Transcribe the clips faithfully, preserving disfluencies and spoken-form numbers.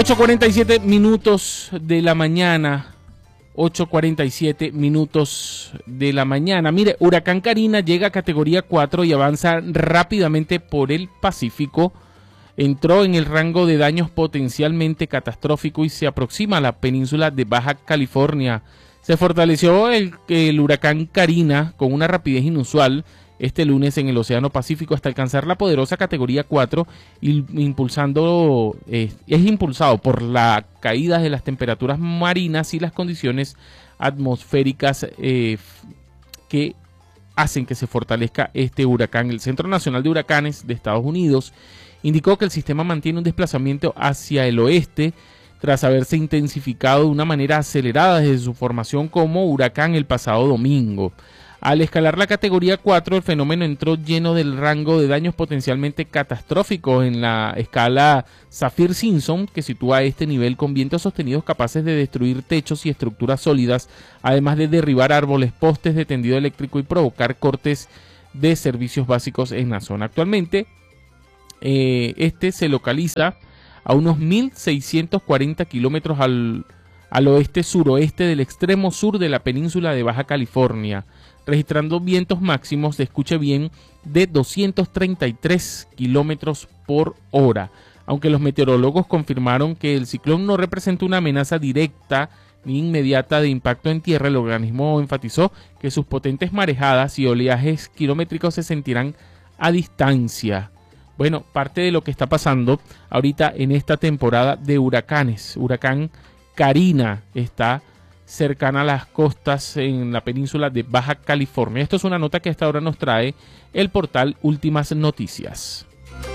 ocho cuarenta y siete minutos de la mañana. ocho cuarenta y siete minutos de la mañana. Mire, huracán Karina llega a categoría cuatro y avanza rápidamente por el Pacífico. Entró en el rango de daños potencialmente catastrófico y se aproxima a la península de Baja California. Se fortaleció el, el huracán Karina con una rapidez inusual este lunes en el Océano Pacífico hasta alcanzar la poderosa categoría cuatro, y impulsando, eh, es impulsado por la caída de las temperaturas marinas y las condiciones atmosféricas eh, que hacen que se fortalezca este huracán. El Centro Nacional de Huracanes de Estados Unidos indicó que el sistema mantiene un desplazamiento hacia el oeste tras haberse intensificado de una manera acelerada desde su formación como huracán el pasado domingo. Al escalar la categoría cuatro, el fenómeno entró lleno del rango de daños potencialmente catastróficos en la escala Saffir-Simpson, que sitúa a este nivel con vientos sostenidos capaces de destruir techos y estructuras sólidas, además de derribar árboles, postes de tendido eléctrico y provocar cortes de servicios básicos en la zona. Actualmente, eh, este se localiza a unos mil seiscientos cuarenta kilómetros al, al oeste-suroeste del extremo sur de la península de Baja California, registrando vientos máximos, de escuche bien, de doscientos treinta y tres kilómetros por hora. Aunque los meteorólogos confirmaron que el ciclón no representa una amenaza directa ni inmediata de impacto en tierra, el organismo enfatizó que sus potentes marejadas y oleajes kilométricos se sentirán a distancia. Bueno, parte de lo que está pasando ahorita en esta temporada de huracanes. Huracán Karina está cercana a las costas en la península de Baja California. Esto es una nota que hasta ahora nos trae el portal Últimas Noticias.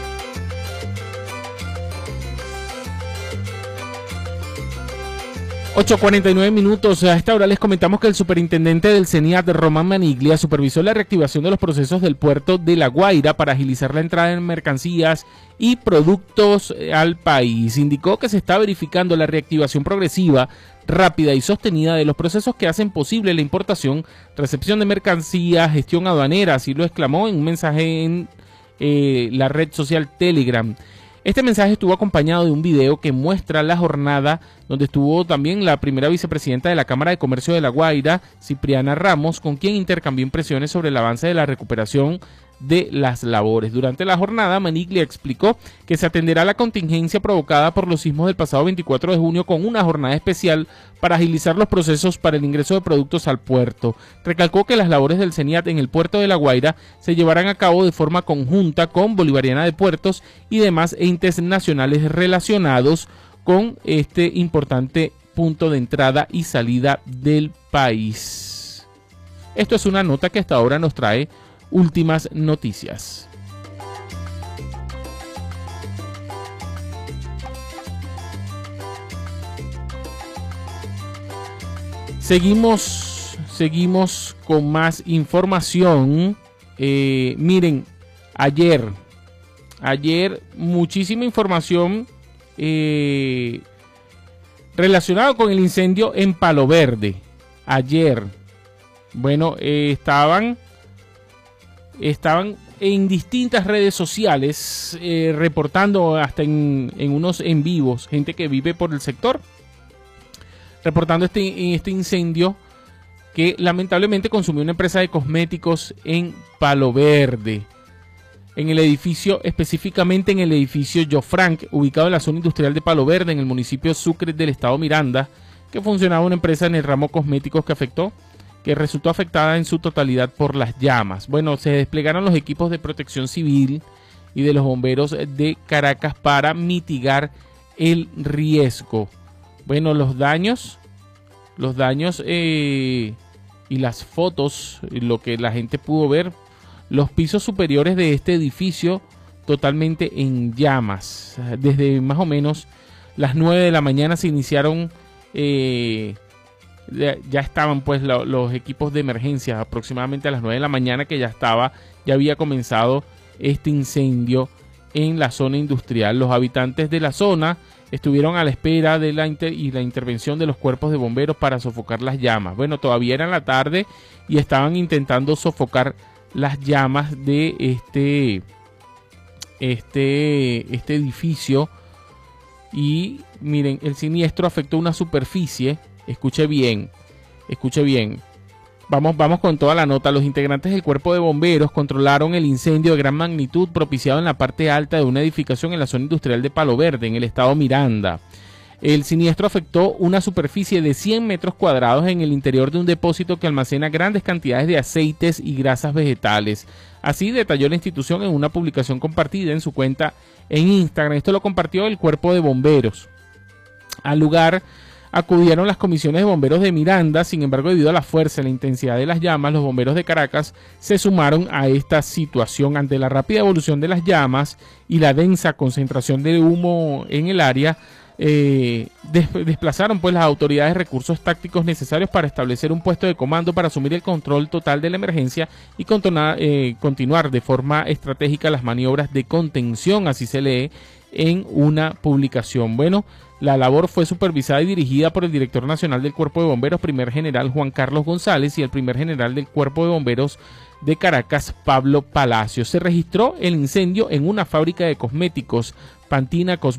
ocho cuarenta y nueve minutos. A esta hora les comentamos que el superintendente del CENIAT, Román Maniglia, supervisó la reactivación de los procesos del puerto de La Guaira para agilizar la entrada de mercancías y productos al país. Indicó que se está verificando la reactivación progresiva, rápida y sostenida de los procesos que hacen posible la importación, recepción de mercancías, gestión aduanera. Así lo exclamó en un mensaje en eh, la red social Telegram. Este mensaje estuvo acompañado de un video que muestra la jornada donde estuvo también la primera vicepresidenta de la Cámara de Comercio de La Guaira, Cipriana Ramos, con quien intercambió impresiones sobre el avance de la recuperación de las labores. Durante la jornada, Maniglia explicó que se atenderá la contingencia provocada por los sismos del pasado veinticuatro de junio con una jornada especial para agilizar los procesos para el ingreso de productos al puerto. Recalcó que las labores del CENIAT en el puerto de La Guaira se llevarán a cabo de forma conjunta con Bolivariana de Puertos y demás entes nacionales relacionados con este importante punto de entrada y salida del país. Esto es una nota que hasta ahora nos trae Últimas Noticias. Seguimos, seguimos con más información. Eh, miren, ayer, ayer muchísima información eh, relacionada con el incendio en Palo Verde. Ayer, bueno, eh, estaban estaban en distintas redes sociales eh, reportando hasta en, en unos en vivos, gente que vive por el sector, reportando este, este incendio que lamentablemente consumió una empresa de cosméticos en Palo Verde, en el edificio, específicamente en el edificio Jofranc, ubicado en la zona industrial de Palo Verde, en el municipio Sucre del estado Miranda, que funcionaba una empresa en el ramo cosméticos que afectó que resultó afectada en su totalidad por las llamas. Bueno, se desplegaron los equipos de protección civil y de los bomberos de Caracas para mitigar el riesgo. Bueno, los daños, los daños eh, y las fotos, lo que la gente pudo ver, los pisos superiores de este edificio totalmente en llamas. Desde más o menos las nueve de la mañana se iniciaron eh, ya estaban pues lo, los equipos de emergencia aproximadamente a las nueve de la mañana, que ya estaba, ya había comenzado este incendio en la zona industrial. Los habitantes de la zona estuvieron a la espera de la inter y la intervención de los cuerpos de bomberos para sofocar las llamas. Bueno, todavía era en la tarde y estaban intentando sofocar las llamas de este, este, este edificio y miren, el siniestro afectó una superficie, escuche bien, escuche bien. Vamos, vamos con toda la nota. Los integrantes del cuerpo de bomberos controlaron el incendio de gran magnitud propiciado en la parte alta de una edificación en la zona industrial de Palo Verde, en el estado Miranda. El siniestro afectó una superficie de cien metros cuadrados en el interior de un depósito que almacena grandes cantidades de aceites y grasas vegetales. Así detalló la institución en una publicación compartida en su cuenta en Instagram. Esto lo compartió el cuerpo de bomberos. Al lugar acudieron las comisiones de bomberos de Miranda. Sin embargo, debido a la fuerza y la intensidad de las llamas, los bomberos de Caracas se sumaron a esta situación. Ante la rápida evolución de las llamas y la densa concentración de humo en el área, eh, des desplazaron pues las autoridades recursos tácticos necesarios para establecer un puesto de comando para asumir el control total de la emergencia y continuar, eh, continuar de forma estratégica las maniobras de contención, así se lee en una publicación. Bueno, la labor fue supervisada y dirigida por el director nacional del Cuerpo de Bomberos, primer general Juan Carlos González, y el primer general del Cuerpo de Bomberos de Caracas, Pablo Palacios. Se registró el incendio en una fábrica de cosméticos, Pantina Cosméticos,